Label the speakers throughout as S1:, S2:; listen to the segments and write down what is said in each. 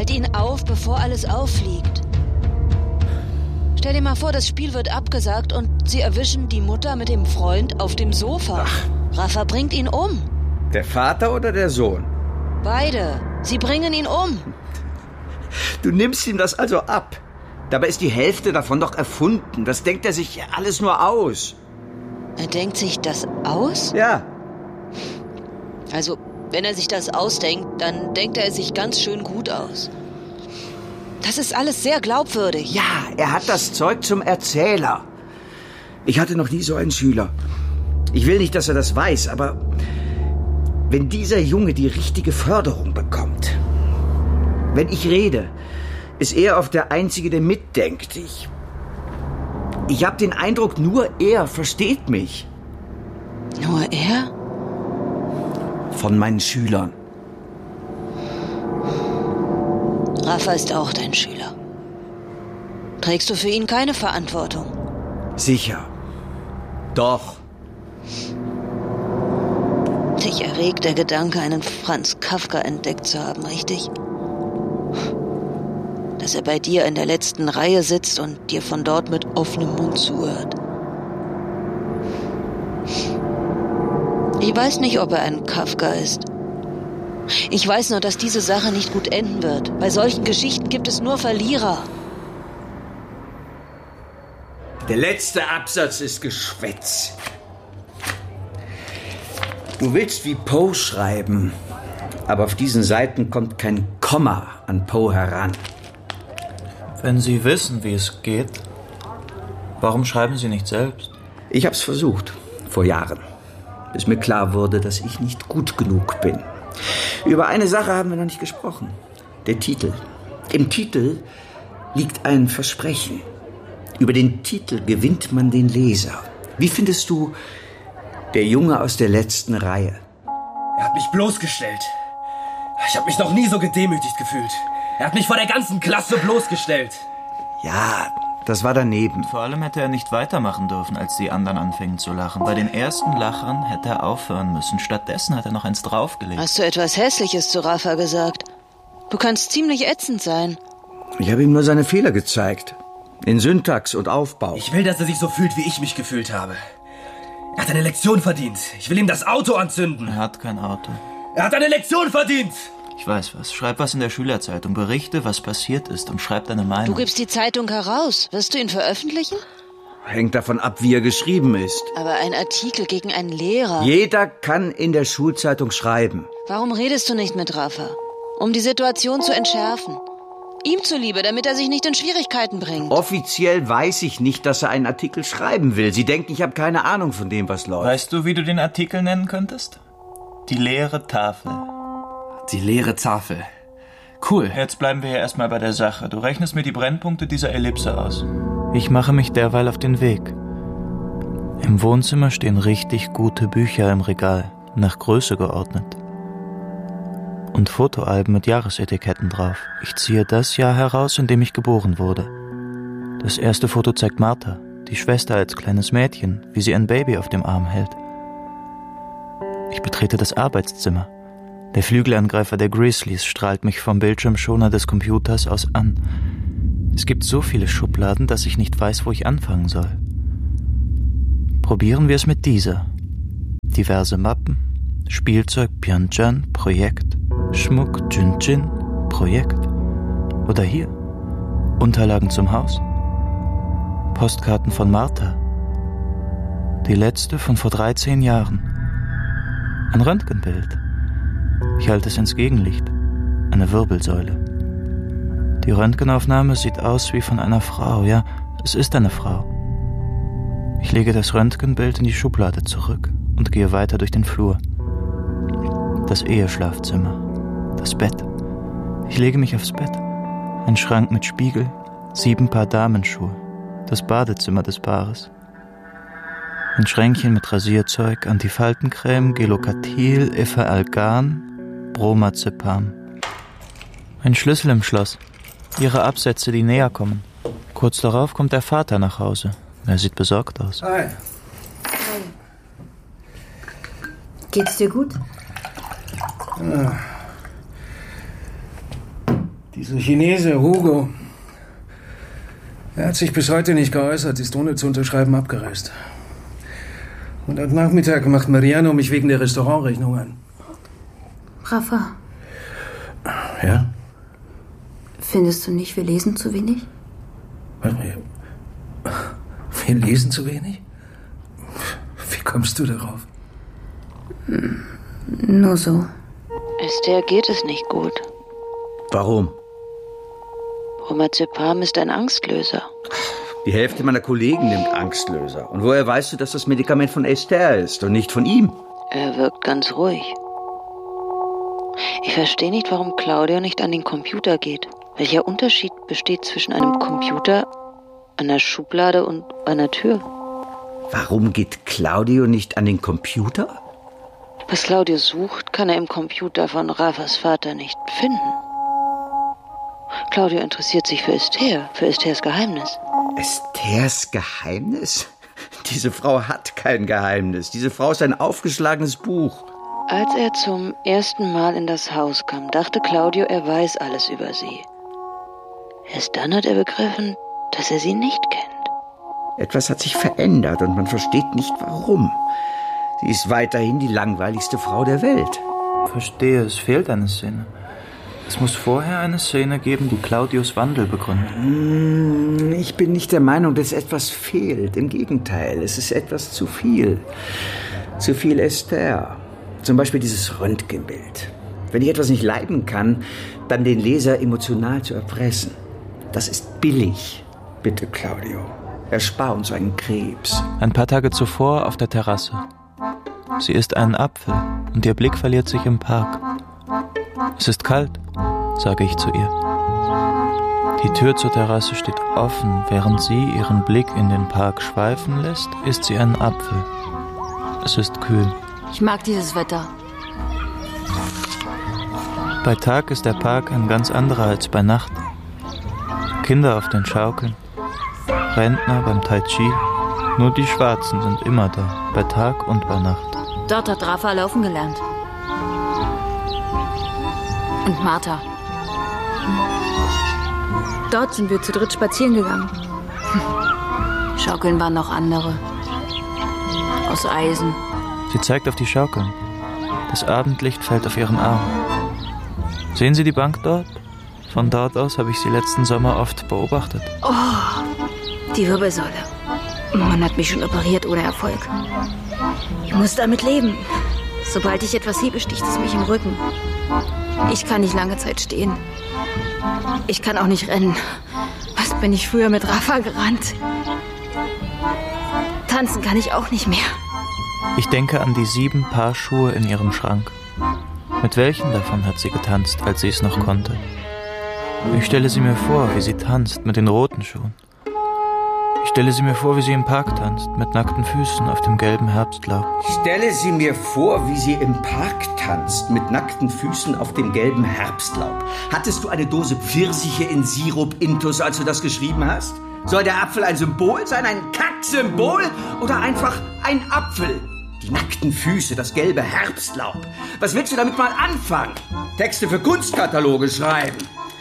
S1: Halt ihn auf, bevor alles auffliegt. Stell dir mal vor, das Spiel wird abgesagt und sie erwischen die Mutter mit dem Freund auf dem Sofa.
S2: Ach.
S1: Rafa bringt ihn um.
S2: Der Vater oder der Sohn?
S1: Beide. Sie bringen ihn um.
S2: Du nimmst ihm das also ab. Dabei ist die Hälfte davon doch erfunden. Das denkt er sich alles nur aus.
S1: Er denkt sich das aus?
S2: Ja.
S1: Also, wenn er sich das ausdenkt, dann denkt er sich ganz schön gut aus. Das ist alles sehr glaubwürdig.
S2: Ja, er hat das Zeug zum Erzähler. Ich hatte noch nie so einen Schüler. Ich will nicht, dass er das weiß, aber wenn dieser Junge die richtige Förderung bekommt, wenn ich rede, ist er oft der Einzige, der mitdenkt. Ich habe den Eindruck, nur er versteht mich.
S1: Nur er?
S2: Von meinen Schülern.
S1: Rafa ist auch dein Schüler. Trägst du für ihn keine Verantwortung?
S2: Sicher. Doch.
S1: Dich erregt der Gedanke, einen Franz Kafka entdeckt zu haben, richtig? Dass er bei dir in der letzten Reihe sitzt und dir von dort mit offenem Mund zuhört. Ich weiß nicht, ob er ein Kafka ist. Ich weiß nur, dass diese Sache nicht gut enden wird. Bei solchen Geschichten gibt es nur Verlierer.
S2: Der letzte Absatz ist Geschwätz. Du willst wie Poe schreiben, aber auf diesen Seiten kommt kein Komma an Poe heran.
S3: Wenn Sie wissen, wie es geht, warum schreiben Sie nicht selbst?
S2: Ich hab's versucht, vor Jahren, bis mir klar wurde, dass ich nicht gut genug bin. Über eine Sache haben wir noch nicht gesprochen. Der Titel. Im Titel liegt ein Versprechen. Über den Titel gewinnt man den Leser. Wie findest du der Junge aus der letzten Reihe?
S4: Er hat mich bloßgestellt. Ich habe mich noch nie so gedemütigt gefühlt. Er hat mich vor der ganzen Klasse bloßgestellt.
S2: Ja, das war daneben.
S3: Vor allem hätte er nicht weitermachen dürfen, als die anderen anfingen zu lachen. Bei den ersten Lachern hätte er aufhören müssen. Stattdessen hat er noch eins draufgelegt.
S1: Hast du etwas Hässliches zu Rafa gesagt? Du kannst ziemlich ätzend sein.
S2: Ich habe ihm nur seine Fehler gezeigt. In Syntax und Aufbau.
S4: Ich will, dass er sich so fühlt, wie ich mich gefühlt habe. Er hat eine Lektion verdient. Ich will ihm das Auto anzünden.
S3: Er hat kein Auto.
S4: Er hat eine Lektion verdient.
S3: Ich weiß was. Schreib was in der Schülerzeitung. Berichte, was passiert ist und schreib deine Meinung.
S1: Du gibst die Zeitung heraus. Wirst du ihn veröffentlichen?
S2: Hängt davon ab, wie er geschrieben ist.
S1: Aber ein Artikel gegen einen Lehrer.
S2: Jeder kann in der Schulzeitung schreiben.
S1: Warum redest du nicht mit Rafa? Um die Situation zu entschärfen. Ihm zuliebe, damit er sich nicht in Schwierigkeiten bringt.
S2: Offiziell weiß ich nicht, dass er einen Artikel schreiben will. Sie denken, ich habe keine Ahnung von dem, was läuft.
S3: Weißt du, wie du den Artikel nennen könntest? Die leere Tafel.
S4: Die leere Tafel. Cool.
S3: Jetzt bleiben wir hier erstmal bei der Sache. Du rechnest mir die Brennpunkte dieser Ellipse aus. Ich mache mich derweil auf den Weg. Im Wohnzimmer stehen richtig gute Bücher im Regal, nach Größe geordnet. Und Fotoalben mit Jahresetiketten drauf. Ich ziehe das Jahr heraus, in dem ich geboren wurde. Das erste Foto zeigt Martha, die Schwester als kleines Mädchen, wie sie ein Baby auf dem Arm hält. Ich betrete das Arbeitszimmer. Der Flügelangreifer der Grizzlies strahlt mich vom Bildschirmschoner des Computers aus an. Es gibt so viele Schubladen, dass ich nicht weiß, wo ich anfangen soll. Probieren wir es mit dieser. Diverse Mappen, Spielzeug, Pyeongchang, Projekt, Schmuck, Junjin, Projekt. Oder hier, Unterlagen zum Haus. Postkarten von Martha. Die letzte von vor 13 Jahren. Ein Röntgenbild. Ich halte es ins Gegenlicht. Eine Wirbelsäule. Die Röntgenaufnahme sieht aus wie von einer Frau. Ja, es ist eine Frau. Ich lege das Röntgenbild in die Schublade zurück und gehe weiter durch den Flur. Das Eheschlafzimmer. Das Bett. Ich lege mich aufs Bett. Ein Schrank mit Spiegel. 7 Paar Damenschuhe. Das Badezimmer des Paares. Ein Schränkchen mit Rasierzeug, Antifaltencreme, Gelocatil, Ephaalgan, Bromazepam. Ein Schlüssel im Schloss. Ihre Absätze, die näher kommen. Kurz darauf kommt der Vater nach Hause. Er sieht besorgt aus.
S5: Hi. Geht's dir gut?
S2: Die
S5: Dieser Chinese, Hugo, er hat sich bis heute nicht geäußert, ist ohne zu unterschreiben abgereist. Und am Nachmittag macht Mariano mich wegen der Restaurantrechnung an.
S6: Rafa.
S5: Ja?
S6: Findest du nicht, wir lesen zu wenig?
S5: Wir lesen zu wenig? Wie kommst du darauf?
S6: Nur so.
S1: Esther geht es nicht gut.
S2: Warum?
S1: Bromazepam ist ein Angstlöser.
S2: Die Hälfte meiner Kollegen nimmt Angstlöser. Und woher weißt du, dass das Medikament von Esther ist und nicht von ihm?
S1: Er wirkt ganz ruhig. Ich verstehe nicht, warum Claudio nicht an den Computer geht. Welcher Unterschied besteht zwischen einem Computer, einer Schublade und einer Tür?
S2: Warum geht Claudio nicht an den Computer?
S1: Was Claudio sucht, kann er im Computer von Rafas Vater nicht finden. Claudio interessiert sich für Esthers Geheimnis.
S2: Esthers Geheimnis? Diese Frau hat kein Geheimnis. Diese Frau ist ein aufgeschlagenes Buch.
S1: Als er zum ersten Mal in das Haus kam, dachte Claudio, er weiß alles über sie. Erst dann hat er begriffen, dass er sie nicht kennt.
S2: Etwas hat sich verändert und man versteht nicht warum. Sie ist weiterhin die langweiligste Frau der Welt.
S3: Verstehe, es fehlt eine Szene. Es muss vorher eine Szene geben, die Claudios Wandel begründet.
S2: Ich bin nicht der Meinung, dass etwas fehlt. Im Gegenteil, es ist etwas zu viel. Zu viel Esther. Zum Beispiel dieses Röntgenbild. Wenn ich etwas nicht leiden kann, dann den Leser emotional zu erpressen. Das ist billig. Bitte, Claudio, erspar uns einen Krebs.
S3: Ein paar Tage zuvor auf der Terrasse. Sie isst einen Apfel und ihr Blick verliert sich im Park. Es ist kalt, sage ich zu ihr. Die Tür zur Terrasse steht offen. Während sie ihren Blick in den Park schweifen lässt, isst sie einen Apfel. Es ist kühl.
S6: Ich mag dieses Wetter.
S3: Bei Tag ist der Park ein ganz anderer als bei Nacht. Kinder auf den Schaukeln, Rentner beim Tai Chi. Nur die Schwarzen sind immer da, bei Tag und bei Nacht.
S6: Dort hat Rafa laufen gelernt. Und Martha. Dort sind wir zu dritt spazieren gegangen. Schaukeln waren noch andere. Aus Eisen.
S3: Sie zeigt auf die Schaukeln. Das Abendlicht fällt auf ihren Arm. Sehen Sie die Bank dort? Von dort aus habe ich sie letzten Sommer oft beobachtet.
S6: Oh, die Wirbelsäule. Man hat mich schon operiert ohne Erfolg. Ich muss damit leben. Sobald ich etwas hebe, sticht es mich im Rücken. Ich kann nicht lange Zeit stehen. Ich kann auch nicht rennen. Was bin ich früher mit Rafa gerannt? Tanzen kann ich auch nicht mehr.
S3: Ich denke an die 7 Paar Schuhe in ihrem Schrank. Mit welchen davon hat sie getanzt, als sie es noch konnte? Ich stelle sie mir vor, wie sie tanzt mit den roten Schuhen. Ich stelle sie mir vor, wie sie im Park tanzt, mit nackten Füßen auf dem gelben Herbstlaub.
S2: Ich stelle sie mir vor, wie sie im Park tanzt, mit nackten Füßen auf dem gelben Herbstlaub. Hattest du eine Dose Pfirsiche in Sirup intus, als du das geschrieben hast? Soll der Apfel ein Symbol sein, ein Kacksymbol oder einfach ein Apfel? Die nackten Füße, das gelbe Herbstlaub. Was willst du damit mal anfangen? Texte für Kunstkataloge schreiben.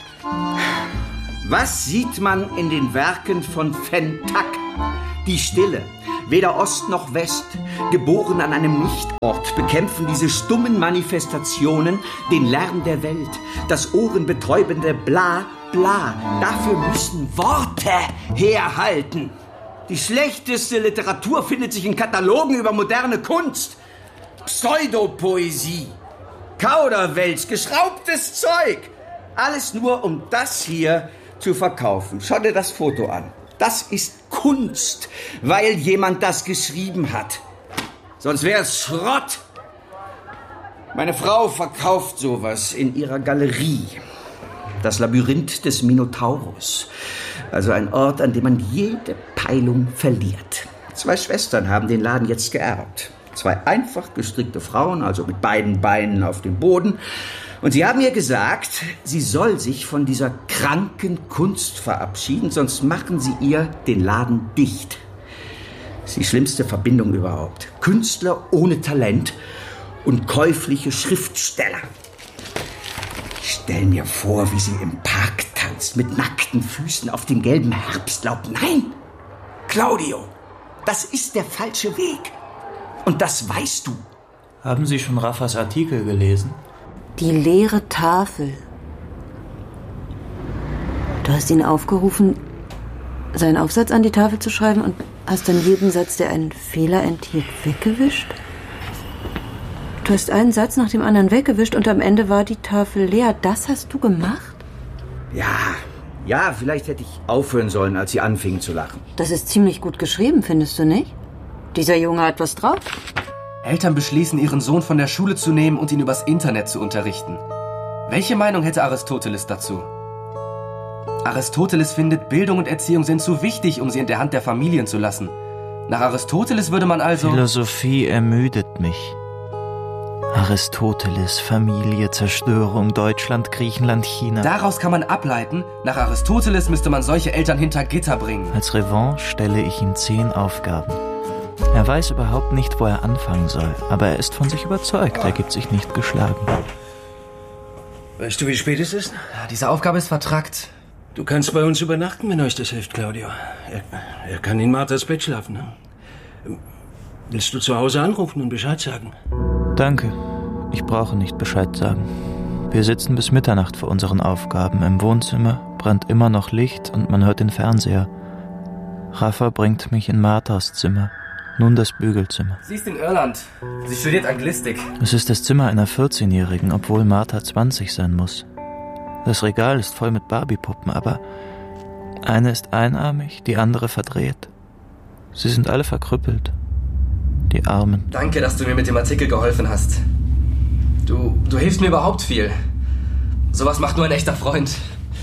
S2: Was sieht man in den Werken von Van Tak? Die Stille, weder Ost noch West, geboren an einem Nichtort, bekämpfen diese stummen Manifestationen den Lärm der Welt, das ohrenbetäubende Bla, Bla. Dafür müssen Worte herhalten. Die schlechteste Literatur findet sich in Katalogen über moderne Kunst. Pseudopoesie, Kauderwelsch, geschraubtes Zeug. Alles nur, um das hier zu verkaufen. Schau dir das Foto an. Das ist Kunst, weil jemand das geschrieben hat. Sonst wäre es Schrott. Meine Frau verkauft sowas in ihrer Galerie. Das Labyrinth des Minotaurus. Also ein Ort, an dem man jede Peilung verliert. 2 Schwestern haben den Laden jetzt geerbt. 2 einfach gestrickte Frauen, also mit beiden Beinen auf dem Boden. Und sie haben ihr gesagt, sie soll sich von dieser kranken Kunst verabschieden, sonst machen sie ihr den Laden dicht. Das ist die schlimmste Verbindung überhaupt. Künstler ohne Talent und käufliche Schriftsteller. stell mir vor, wie sie im Park tanzt, mit nackten Füßen auf dem gelben Herbstlaub. Nein, Claudio, das ist der falsche Weg. Und das weißt du.
S3: Haben Sie schon Raffas Artikel gelesen?
S7: Die leere Tafel. Du hast ihn aufgerufen, seinen Aufsatz an die Tafel zu schreiben und hast dann jeden Satz, der einen Fehler enthielt, weggewischt? Du hast einen Satz nach dem anderen weggewischt und am Ende war die Tafel leer. Das hast du gemacht?
S2: Ja, vielleicht hätte ich aufhören sollen, als sie anfingen zu lachen.
S7: Das ist ziemlich gut geschrieben, findest du nicht? Dieser Junge hat was drauf.
S4: Eltern beschließen, ihren Sohn von der Schule zu nehmen und ihn übers Internet zu unterrichten. Welche Meinung hätte Aristoteles dazu? Aristoteles findet, Bildung und Erziehung sind zu wichtig, um sie in der Hand der Familien zu lassen. Nach Aristoteles würde man also...
S3: Philosophie ermüdet mich. Aristoteles, Familie, Zerstörung, Deutschland, Griechenland, China.
S4: Daraus kann man ableiten, nach Aristoteles müsste man solche Eltern hinter Gitter bringen.
S3: Als Revanche stelle ich ihm 10 Aufgaben. Er weiß überhaupt nicht, wo er anfangen soll, aber er ist von sich überzeugt, er gibt sich nicht geschlagen.
S5: Weißt du, wie spät es ist?
S4: Ja, diese Aufgabe ist vertrackt.
S5: Du kannst bei uns übernachten, wenn euch das hilft, Claudio. Er kann in Marthas Bett schlafen. Ne? Willst du zu Hause anrufen und Bescheid sagen?
S3: Danke, ich brauche nicht Bescheid sagen. Wir sitzen bis Mitternacht vor unseren Aufgaben. Im Wohnzimmer brennt immer noch Licht und man hört den Fernseher. Rafa bringt mich in Marthas Zimmer, nun das Bügelzimmer.
S4: Sie ist in Irland. Sie studiert Anglistik.
S3: Es ist das Zimmer einer 14-Jährigen, obwohl Martha 20 sein muss. Das Regal ist voll mit Barbie-Puppen, aber eine ist einarmig, die andere verdreht. Sie sind alle verkrüppelt. Die Armen.
S4: Danke, dass du mir mit dem Artikel geholfen hast. Du hilfst mir überhaupt viel. Sowas macht nur ein echter Freund.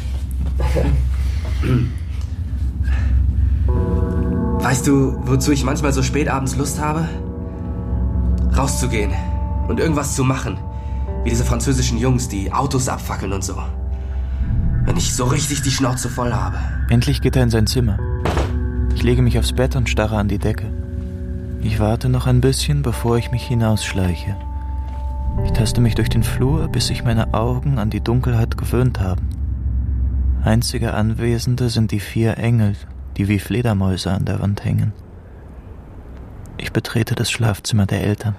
S4: Weißt du, wozu ich manchmal so spät abends Lust habe? Rauszugehen und irgendwas zu machen. Wie diese französischen Jungs, die Autos abfackeln und so. Wenn ich so richtig die Schnauze voll habe.
S3: Endlich geht er in sein Zimmer. Ich lege mich aufs Bett und starre an die Decke. Ich warte noch ein bisschen, bevor ich mich hinausschleiche. Ich taste mich durch den Flur, bis sich meine Augen an die Dunkelheit gewöhnt haben. Einzige Anwesende sind die 4 Engel, die wie Fledermäuse an der Wand hängen. Ich betrete das Schlafzimmer der Eltern.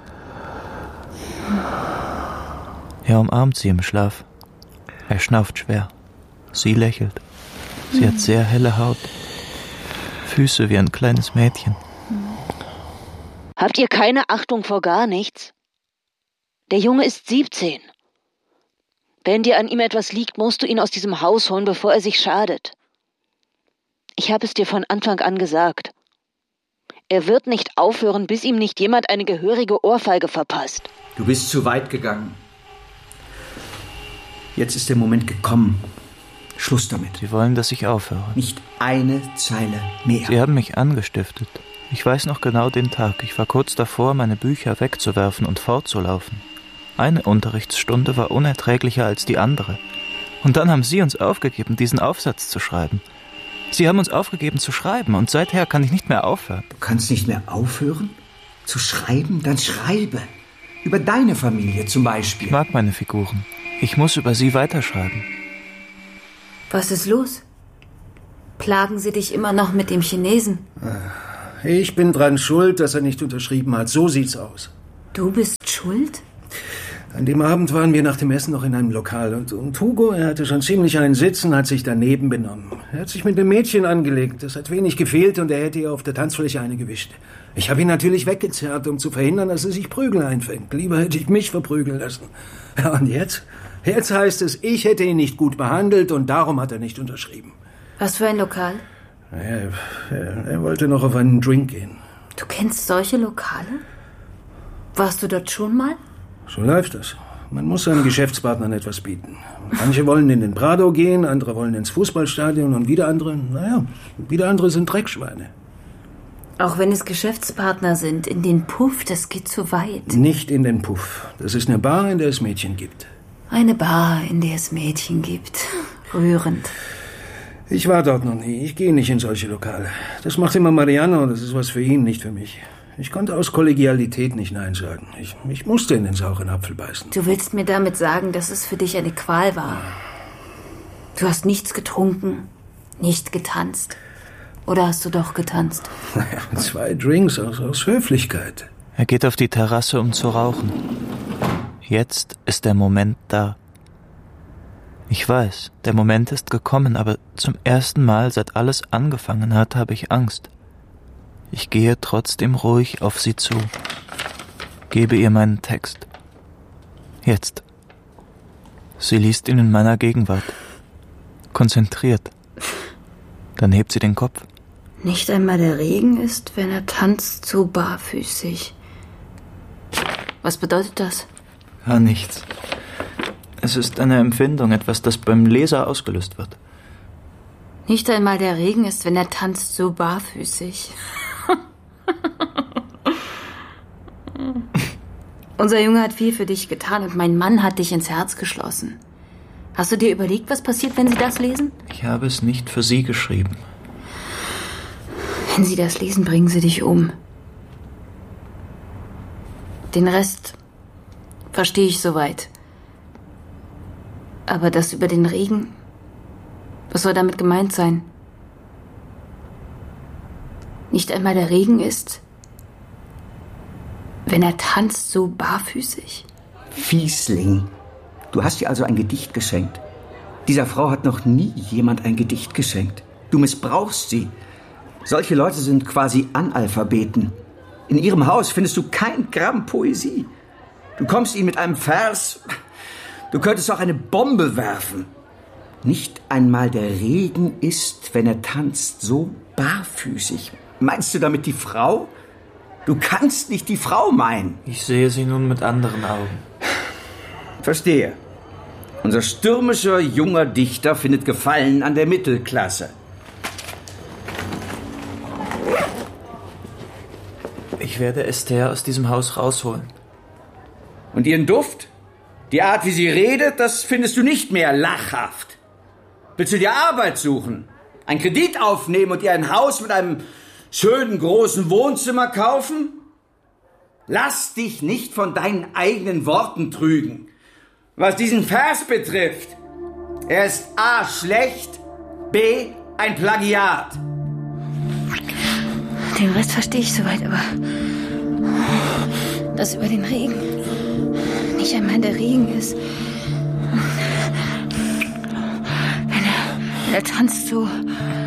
S3: Er umarmt sie im Schlaf. Er schnauft schwer. Sie lächelt. Sie hat sehr helle Haut. Füße wie ein kleines Mädchen.
S1: Habt ihr keine Achtung vor gar nichts? Der Junge ist 17. Wenn dir an ihm etwas liegt, musst du ihn aus diesem Haus holen, bevor er sich schadet. Ich habe es dir von Anfang an gesagt. Er wird nicht aufhören, bis ihm nicht jemand eine gehörige Ohrfeige verpasst.
S2: Du bist zu weit gegangen. Jetzt ist der Moment gekommen. Schluss damit.
S3: Sie wollen, dass ich aufhöre.
S2: Nicht eine Zeile mehr.
S3: Sie haben mich angestiftet. Ich weiß noch genau den Tag. Ich war kurz davor, meine Bücher wegzuwerfen und fortzulaufen. Eine Unterrichtsstunde war unerträglicher als die andere. Und dann haben Sie uns aufgegeben, diesen Aufsatz zu schreiben. Sie haben uns aufgegeben zu schreiben und seither kann ich nicht mehr aufhören.
S2: Du kannst nicht mehr aufhören? Zu schreiben? Dann schreibe. Über deine Familie zum Beispiel.
S3: Ich mag meine Figuren. Ich muss über sie weiterschreiben.
S6: Was ist los? Plagen sie dich immer noch mit dem Chinesen?
S5: Ich bin dran schuld, dass er nicht unterschrieben hat. So sieht's aus.
S6: Du bist schuld?
S5: An dem Abend waren wir nach dem Essen noch in einem Lokal und Hugo, er hatte schon ziemlich einen Sitzen, hat sich daneben benommen. Er hat sich mit dem Mädchen angelegt, das hat wenig gefehlt und er hätte ihr auf der Tanzfläche eine gewischt. Ich habe ihn natürlich weggezerrt, um zu verhindern, dass er sich Prügel einfängt. Lieber hätte ich mich verprügeln lassen. Ja, und jetzt? Jetzt heißt es, ich hätte ihn nicht gut behandelt und darum hat er nicht unterschrieben.
S6: Was für ein Lokal?
S5: Er wollte noch auf einen Drink gehen.
S6: Du kennst solche Lokale? Warst du dort schon mal?
S5: So läuft das. Man muss seinen Geschäftspartnern etwas bieten. Manche wollen in den Prado gehen, andere wollen ins Fußballstadion und wieder andere sind Dreckschweine.
S6: Auch wenn es Geschäftspartner sind, in den Puff, das geht zu weit.
S5: Nicht in den Puff. Das ist eine Bar, in der es Mädchen gibt.
S6: Eine Bar, in der es Mädchen gibt. Rührend.
S5: Ich war dort noch nie. Ich gehe nicht in solche Lokale. Das macht immer Mariano, das ist was für ihn, nicht für mich. Ich konnte aus Kollegialität nicht Nein sagen. Ich musste in den sauren Apfel beißen.
S6: Du willst mir damit sagen, dass es für dich eine Qual war? Du hast nichts getrunken, nicht getanzt. Oder hast du doch getanzt?
S5: 2 Drinks aus Höflichkeit.
S3: Er geht auf die Terrasse, um zu rauchen. Jetzt ist der Moment da. Ich weiß, der Moment ist gekommen, aber zum ersten Mal, seit alles angefangen hat, habe ich Angst. Ich gehe trotzdem ruhig auf sie zu, gebe ihr meinen Text. Jetzt. Sie liest ihn in meiner Gegenwart. Konzentriert. Dann hebt sie den Kopf.
S6: Nicht einmal der Regen ist, wenn er tanzt, so barfüßig. Was bedeutet das?
S3: Ja, nichts. Es ist eine Empfindung, etwas, das beim Leser ausgelöst wird.
S6: Nicht einmal der Regen ist, wenn er tanzt, so barfüßig. Unser Junge hat viel für dich getan und mein Mann hat dich ins Herz geschlossen. Hast du dir überlegt, was passiert, wenn sie das lesen?
S3: Ich habe es nicht für sie geschrieben.
S6: Wenn sie das lesen, bringen sie dich um. Den Rest verstehe ich soweit. Aber das über den Regen, was soll damit gemeint sein? Nicht einmal der Regen ist, wenn er tanzt, so barfüßig?
S2: Fiesling, du hast ihr also ein Gedicht geschenkt. Dieser Frau hat noch nie jemand ein Gedicht geschenkt. Du missbrauchst sie. Solche Leute sind quasi Analphabeten. In ihrem Haus findest du kein Gramm Poesie. Du kommst ihnen mit einem Vers. Du könntest auch eine Bombe werfen. Nicht einmal der Regen ist, wenn er tanzt, so barfüßig. Meinst du damit die Frau? Du kannst nicht die Frau meinen.
S3: Ich sehe sie nun mit anderen Augen.
S2: Verstehe. Unser stürmischer, junger Dichter findet Gefallen an der Mittelklasse.
S3: Ich werde Esther aus diesem Haus rausholen.
S2: Und ihren Duft? Die Art, wie sie redet, das findest du nicht mehr lachhaft. Willst du dir Arbeit suchen? Einen Kredit aufnehmen und ihr ein Haus mit einem schönen großen Wohnzimmer kaufen? Lass dich nicht von deinen eigenen Worten trügen. Was diesen Vers betrifft, er ist A. schlecht, B. ein Plagiat.
S6: Den Rest verstehe ich soweit, aber das über den Regen. Nicht einmal der Regen ist. Wenn er tanzt, so